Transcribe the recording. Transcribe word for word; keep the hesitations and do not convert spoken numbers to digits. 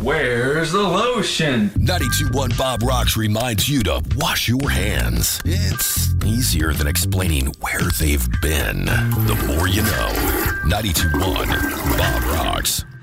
where's the lotion? ninety-two point one Bob Rocks reminds you to wash your hands. It's easier than explaining where they've been. The more you know. ninety-two point one Bob Rocks.